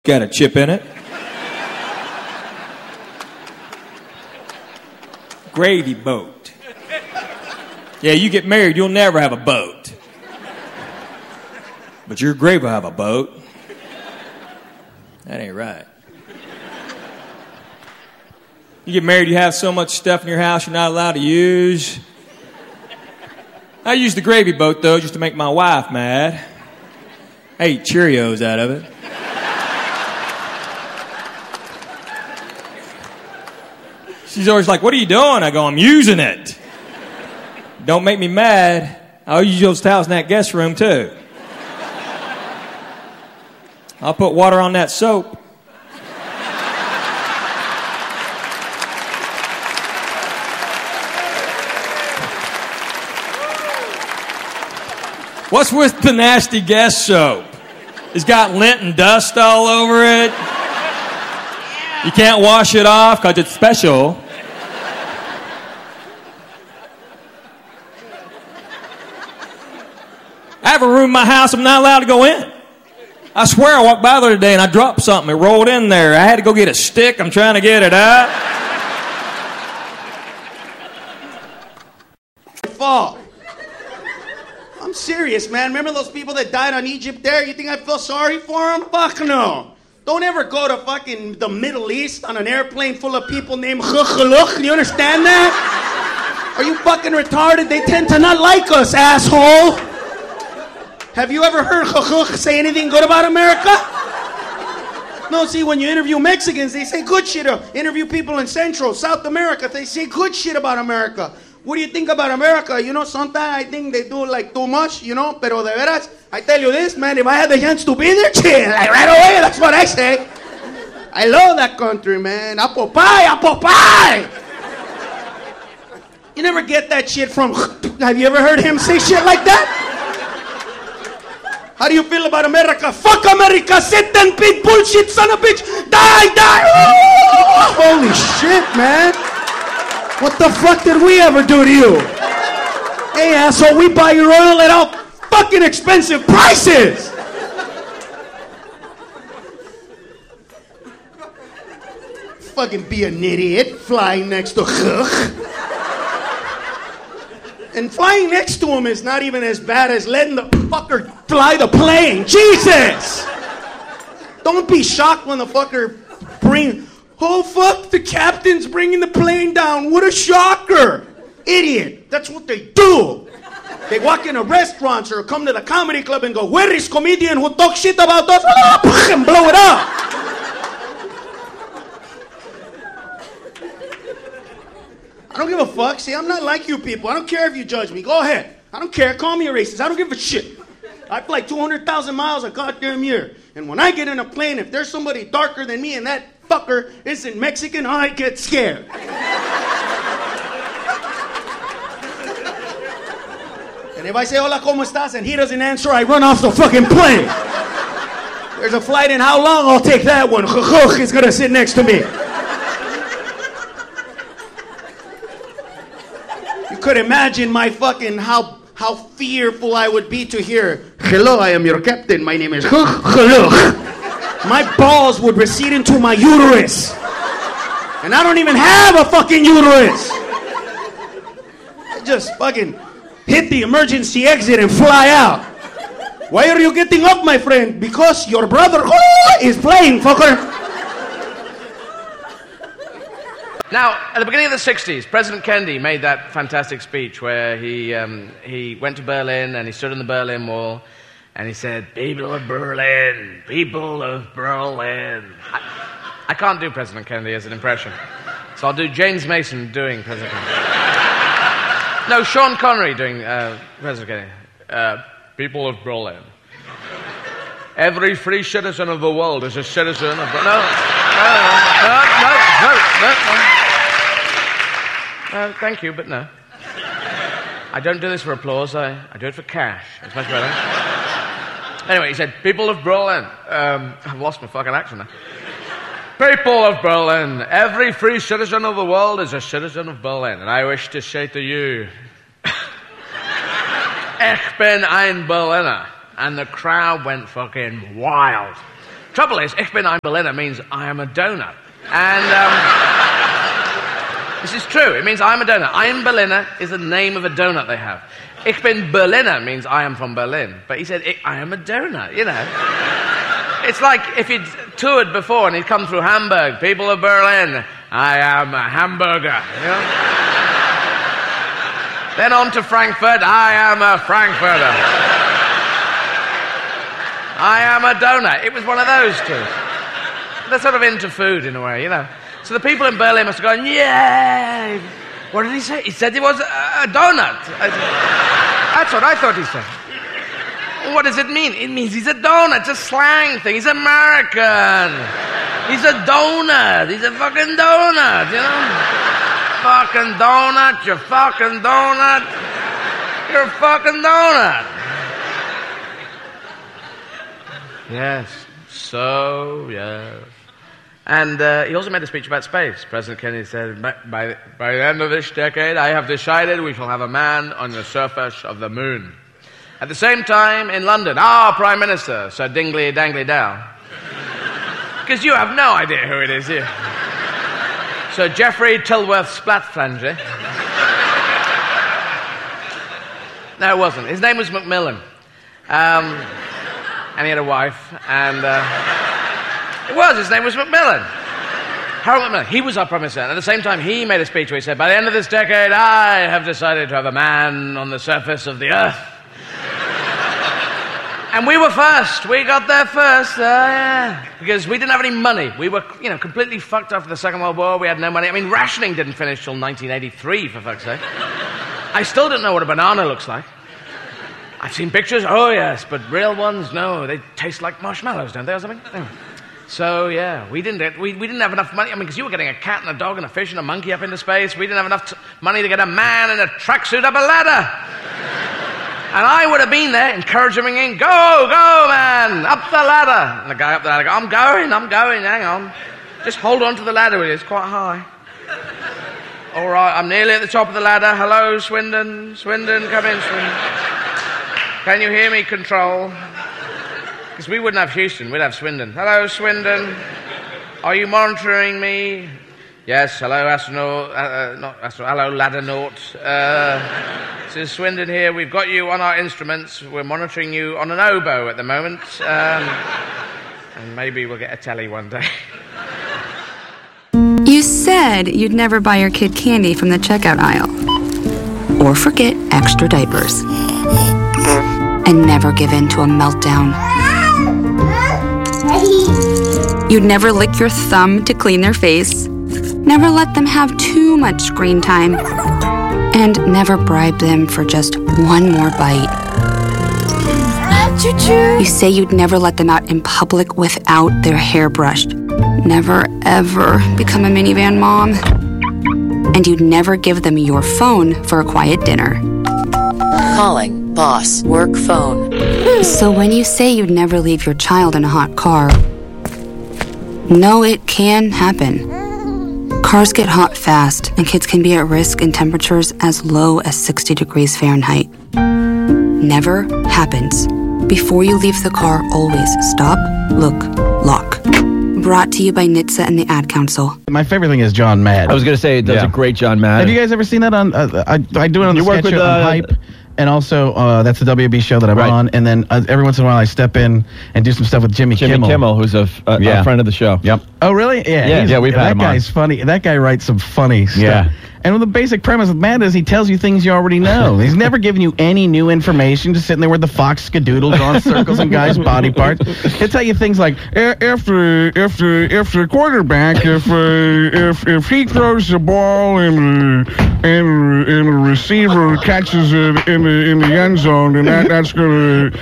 got a chip in it. Gravy boat. Yeah, you get married, you'll never have a boat. But your grave will have a boat. That ain't right. You get married, you have so much stuff in your house you're not allowed to use. I use the gravy boat, though, just to make my wife mad. I eat Cheerios out of it. She's always like, what are you doing? I go, I'm using it. Don't make me mad. I'll use those towels in that guest room, too. I'll put water on that soap. What's with the nasty guest soap? It's got lint and dust all over it. You can't wash it off because it's special. I have a room in my house I'm not allowed to go in. I swear I walked by there today and I dropped something. It rolled in there. I had to go get a stick. I'm trying to get it out. Fall. I'm serious, man. Remember those people that died on Egypt there? You think I feel sorry for them? Fuck no. Don't ever go to fucking the Middle East on an airplane full of people named Chukhaluk. You understand that? Are you fucking retarded? They tend to not like us, asshole. Have you ever heard Chukhaluk say anything good about America? No, see, when you interview Mexicans, they say good shit. Interview people in Central, South America, they say good shit about America. What do you think about America? You know, sometimes I think they do like too much, you know, pero de veras, I tell you this, man, if I had the chance to be there, chill, like right away, that's what I say. I love that country, man. Apple pie, apple pie! You never get that shit from, have you ever heard him say shit like that? How do you feel about America? Fuck America, sit and beat bullshit, son of a bitch, die! Oh, holy shit, man. What the fuck did we ever do to you? Hey, asshole, we buy your oil at all fucking expensive prices! Fucking be an idiot, flying next to Chugh. And flying next to him is not even as bad as letting the fucker fly the plane. Jesus! Don't be shocked when the fucker oh, fuck, the captain's bringing the plane down. What a shocker. Idiot. That's what they do. They walk into restaurants or come to the comedy club and go, where is comedian who talks shit about us? And blow it up. I don't give a fuck. See, I'm not like you people. I don't care if you judge me. Go ahead. I don't care. Call me a racist. I don't give a shit. I fly 200,000 miles a goddamn year. And when I get in a plane, if there's somebody darker than me and that fucker isn't Mexican, I get scared. And if I say, hola, ¿cómo estás? And he doesn't answer, I run off the fucking plane. There's a flight in how long? I'll take that one. Is gonna sit next to me. You could imagine my fucking, how fearful I would be to hear, hello, I am your captain. My name is Hello. My balls would recede into my uterus. And I don't even have a fucking uterus. I just fucking hit the emergency exit and fly out. Why are you getting up, my friend? Because your brother is playing, fucker. Now, at the beginning of the 60s, President Kennedy made that fantastic speech where he went to Berlin and he stood in the Berlin Wall. And he said, people of Berlin, people of Berlin. I can't do President Kennedy as an impression. So I'll do James Mason doing President Kennedy. No, Sean Connery doing President Kennedy. People of Berlin. Every free citizen of the world is a citizen of Berlin. No. No, thank you, but no. I don't do this for applause. I do it for cash. It's much better. Anyway, he said, people of Berlin. I've lost my fucking accent now. People of Berlin. Every free citizen of the world is a citizen of Berlin. And I wish to say to you, Ich bin ein Berliner. And the crowd went fucking wild. Trouble is, ich bin ein Berliner means I am a donut. And this is true. It means I am a donut. Ein Berliner is the name of a donut they have. Ich bin Berliner means I am from Berlin. But he said, I am a donut, you know. It's like if he'd toured before and he'd come through Hamburg. People of Berlin, I am a hamburger, you know. Then on to Frankfurt, I am a Frankfurter. I am a donut. It was one of those two. They're sort of into food in a way, you know. So the people in Berlin must have gone, yeah. What did he say? He said he was a donut. That's what I thought he said. What does it mean? It means he's a donut. It's a slang thing. He's American. He's a donut. He's a fucking donut, you know. Fucking donut. You fucking donut. You're a fucking donut. Yes. So, yes. And he also made a speech about space. President Kennedy said, by the end of this decade, I have decided we shall have a man on the surface of the moon. At the same time, in London, our Prime Minister, Sir Dingley Dangley Dow. Because you have no idea who it is, do you? Sir Geoffrey Tilworth Splatflanger. No, it wasn't. His name was Macmillan. And he had a wife, and his name was Macmillan. Harold Macmillan. He was our Prime Minister. And at the same time, he made a speech where he said, by the end of this decade, I have decided to have a man on the surface of the earth. And we were first. We got there first. Yeah. Because we didn't have any money. We were, completely fucked after the Second World War. We had no money. I mean, rationing didn't finish till 1983, for fuck's sake. I still don't know what a banana looks like. I've seen pictures, oh yes, but real ones, no. They taste like marshmallows, don't they, or something? Anyway. So, yeah, we didn't have enough money. I mean, because you were getting a cat and a dog and a fish and a monkey up into space. We didn't have enough money to get a man in a tracksuit up a ladder. And I would have been there encouraging him, go, man, up the ladder. And the guy up the ladder goes, I'm going, hang on. Just hold on to the ladder, it's quite high. All right, I'm nearly at the top of the ladder. Hello, Swindon, come in, Swindon. Can you hear me, Control? Because we wouldn't have Houston, we'd have Swindon. Hello, Swindon. Are you monitoring me? Yes, hello, astronaut. Hello, laddernaut. This is Swindon here. We've got you on our instruments. We're monitoring you on an oboe at the moment. And maybe we'll get a telly one day. You said you'd never buy your kid candy from the checkout aisle. Or forget extra diapers. And never give in to a meltdown. You'd never lick your thumb to clean their face. Never let them have too much screen time. And never bribe them for just one more bite. You say you'd never let them out in public without their hair brushed. Never, ever become a minivan mom. And you'd never give them your phone for a quiet dinner. Calling boss work phone. So when you say you'd never leave your child in a hot car, no, it can happen. Cars get hot fast, and kids can be at risk in temperatures as low as 60 degrees Fahrenheit. Never happens. Before you leave the car, always stop, look, lock. Brought to you by NHTSA and the Ad Council. My favorite thing is John Madden. I was going to say, it does a great John Madden. Have you guys ever seen that on, I do it on the sketch show on Hype. And also, that's the WB show that I'm on. And then every once in a while, I step in and do some stuff with Jimmy Kimmel. Jimmy Kimmel, who's a friend of the show. Yep. Oh, really? Yeah, we've had him on. That guy's funny. That guy writes some funny stuff. Yeah. And the basic premise with Matt is he tells you things you already know. He's never given you any new information, just sitting there with the fox skadoodle drawing circles on guys' body parts. He'll tell you things like, if the quarterback, if he throws the ball and the receiver catches it in the end zone, then that's gonna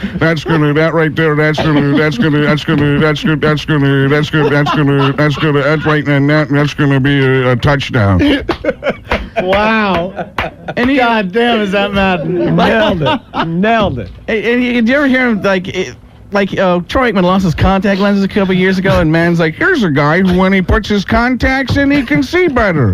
be a touchdown. Wow. God damn, is that mad? Nailed it. And did you ever hear him, like, like Troy Aikman lost his contact lenses a couple years ago, and man's like, here's a guy who, when he puts his contacts in, he can see better.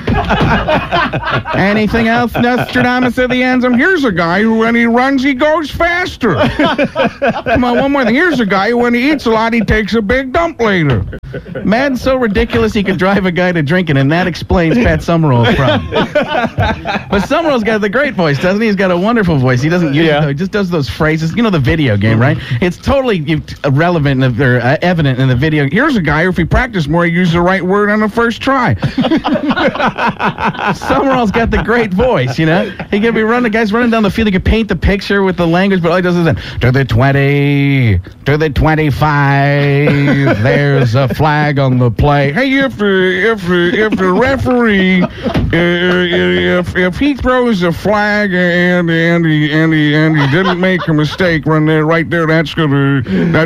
Anything else, Nostradamus of the Enzyme? Here's a guy who, when he runs, he goes faster. Come on, one more thing. Here's a guy who, when he eats a lot, he takes a big dump later. Man's so ridiculous he can drive a guy to drinking, and that explains Pat Summerall's problem. But Summerall's got the great voice, doesn't he? He's got a wonderful voice. He doesn't use it, though. He just does those phrases. You know the video game, right? It's totally relevant or evident in the video. Here's a guy who, if he practiced more, he used the right word on the first try. Summerall's got the great voice, you know? He can be running, guys running down the field. He can paint the picture with the language, but all he does is then, to the 20, to the 25, there's a flag on the play. Hey, if the referee, if he throws a flag and he didn't make a mistake run there, right there, that's gonna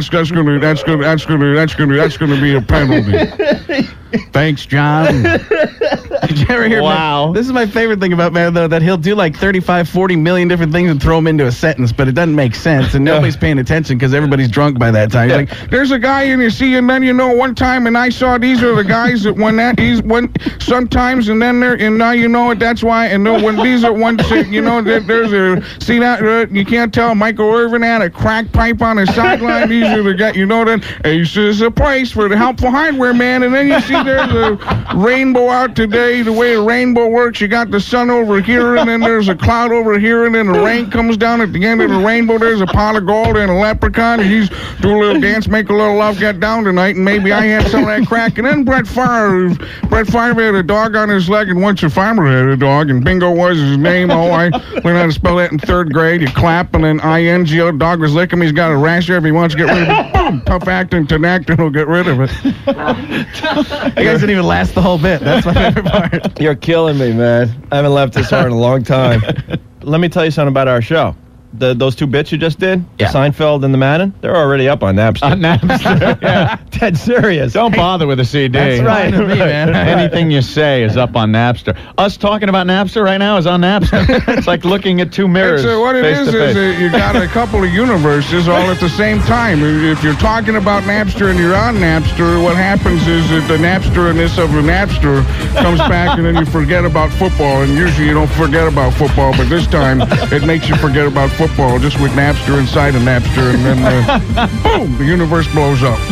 be a penalty. Thanks, John. Did you ever hear? Wow. This is my favorite thing about man, though, that he'll do like 35, 40 million different things and throw them into a sentence, but it doesn't make sense, and nobody's paying attention because everybody's drunk by that time. He's like, there's a guy, and you see, and then you know, one time, and I saw these are the guys that went sometimes, and then there, and now you know it. That's why, and then when these are one, you know, there's a see that you can't tell. Michael Irvin had a crack pipe on his sideline. These are the guys, you know. Then Ace is a place for the helpful hardware man, and then you see there's a rainbow out today. The way a rainbow works, you got the sun over here, and then there's a cloud over here, and then the rain comes down at the end of the rainbow. There's a pot of gold and a leprechaun, and he's do a little dance, make a little love, get down tonight, and maybe I had some of that crack. And then Brett Favre had a dog on his leg, and once a farmer had a dog, and Bingo was his name. Oh, I learned how to spell that in 3rd grade. You clap, and then I-N-G-O, dog was licking him. He's got a rash there. If he wants to get rid of it, boom, tough acting, Tinactin will get rid of it. You guys didn't even last the whole bit. That's my favorite part. You're killing me, man. I haven't laughed this hard in a long time. Let me tell you something about our show. Those two bits you just did, Seinfeld and the Madden, they're already up on Napster. On Napster, yeah. Dead serious. Don't bother with a CD. That's right. Me, man. Anything you say is up on Napster. Us talking about Napster right now is on Napster. It's like looking at two mirrors. What it is you got a couple of universes all at the same time. If you're talking about Napster and you're on Napster, what happens is that the Napster-ness of the Napster comes back, and then you forget about football. And usually you don't forget about football, but this time it makes you forget about football just with Napster inside of Napster, and then boom, the universe blows up.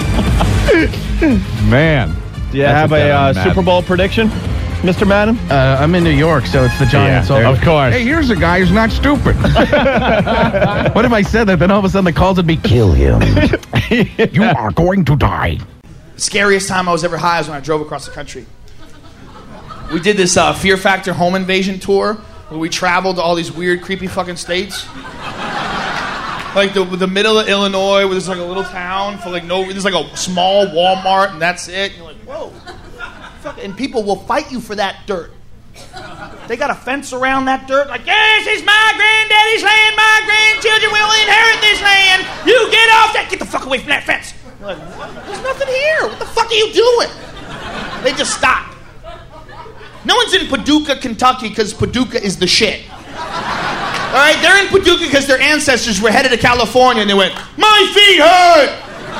Man. Do you have a Super Bowl prediction, Mr. Madden? I'm in New York, so it's the Giants. Yeah, of course. Hey, here's a guy who's not stupid. What if I said that, then all of a sudden the calls would be, kill him. You are going to die. The scariest time I was ever high was when I drove across the country. We did this Fear Factor home invasion tour, where we traveled to all these weird, creepy fucking states. Like the middle of Illinois, where there's like a little town for like there's like a small Walmart, and that's it. And you're like, whoa. And people will fight you for that dirt. They got a fence around that dirt, like, yes, it's my granddaddy's land, my grandchildren will inherit this land. You get off that, get the fuck away from that fence. You're like, what? There's nothing here. What the fuck are you doing? They just stop. No one's in Paducah, Kentucky, because Paducah is the shit. All right, they're in Paducah because their ancestors were headed to California, and they went, my feet hurt!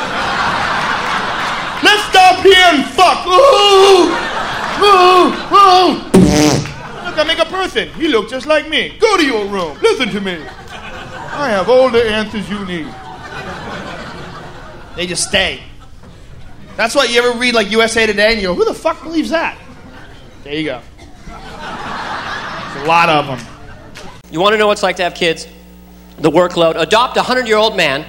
Let's stop here and fuck! Ooh! Ooh! Ooh! Look, I make a person. He looked just like me. Go to your room. Listen to me. I have all the answers you need. They just stay. That's why you ever read, like, USA Today, and you go, who the fuck believes that? There you go. There's a lot of them. You want to know what it's like to have kids? The workload. Adopt a 100-year-old man.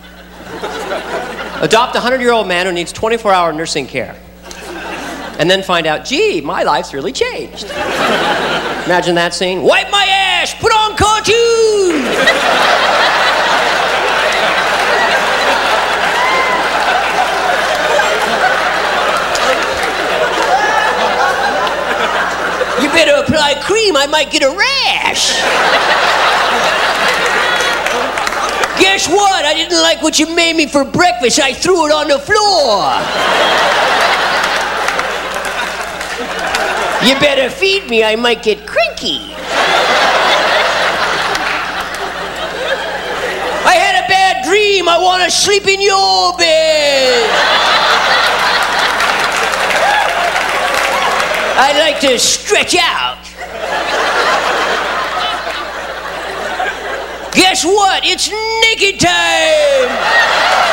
Adopt a 100-year-old man who needs 24-hour nursing care. And then find out, gee, my life's really changed. Imagine that scene. Wipe my ass! Put on cartoons! You better apply cream, I might get a rash. Guess what? I didn't like what you made me for breakfast. I threw it on the floor. You better feed me, I might get cranky. I had a bad dream. I want to sleep in your bed. I'd like to stretch out. Guess what? It's naked time.